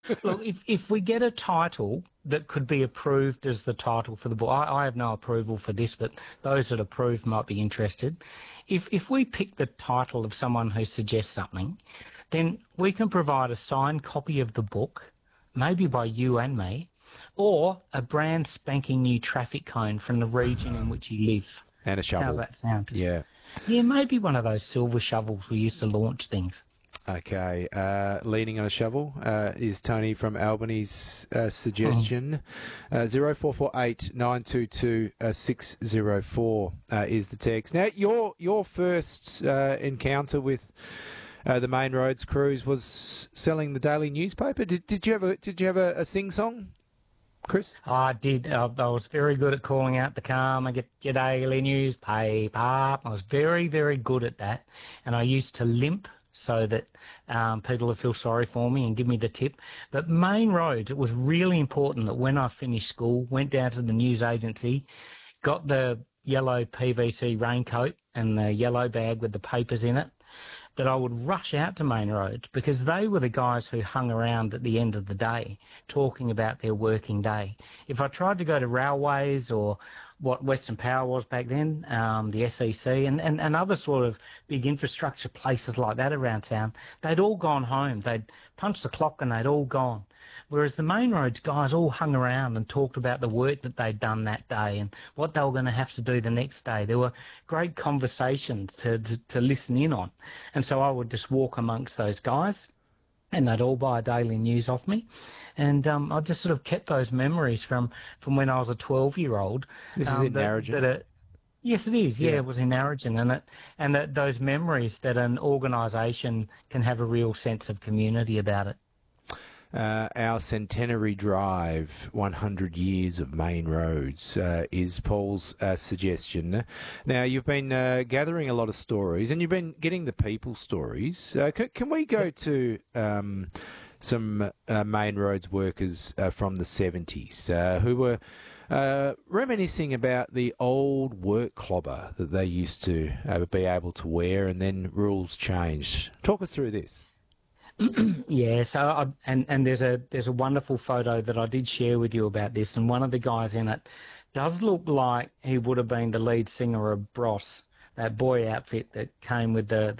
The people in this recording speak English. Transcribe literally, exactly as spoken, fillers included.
Look, if, if we get a title that could be approved as the title for the book, I, I have no approval for this, but those that approve might be interested. If if we pick the title of someone who suggests something, then we can provide a signed copy of the book, maybe by you and me, or a brand spanking new traffic cone from the region in which you live. And a shovel. How's that sound? Yeah. Yeah, maybe one of those silver shovels we used to launch things. Okay. Uh, leaning on a shovel uh, is Tony from Albany's uh, suggestion. Uh, zero four four eight nine two two six zero four uh, is the text. Now, your your first uh, encounter with uh, the Main Roads cruise was selling the daily newspaper. Did did you have a did you have a, a sing song, Chris? I did. I, I was very good at calling out the car. I get your daily newspaper. I was very, very good at that. And I used to limp so that um, people would feel sorry for me and give me the tip. But Main Roads, it was really important that when I finished school, went down to the news agency, got the yellow P V C raincoat and the yellow bag with the papers in it, that I would rush out to Main Roads because they were the guys who hung around at the end of the day talking about their working day. If I tried to go to Railways or what Western Power was back then, um, the S E C and, and, and other sort of big infrastructure places like that around town, they'd all gone home. They'd punched the clock and they'd all gone. Whereas the Main Roads guys all hung around and talked about the work that they'd done that day and what they were going to have to do the next day. There were great conversations to, to, to listen in on. And so I would just walk amongst those guys and they'd all buy a daily news off me. And um, I just sort of kept those memories from, from when I was a twelve-year-old. This um, is in that, Narrogin? that it, yes, it is. Yeah, Yeah. it was in Narrogin. And, it, and that those memories that an organisation can have a real sense of community about it. Uh, our centenary drive, one hundred years of Main Roads, uh, is Paul's uh, suggestion. Now, you've been uh, gathering a lot of stories and you've been getting the people stories. Uh, can, can we go to um, some uh, Main Roads workers uh, from the seventies uh, who were uh, reminiscing about the old work clobber that they used to uh, be able to wear and then rules changed? Talk us through this. Yeah, so I, and and there's a there's a wonderful photo that I did share with you about this, and one of the guys in it does look like he would have been the lead singer of Bros, that boy outfit that came with the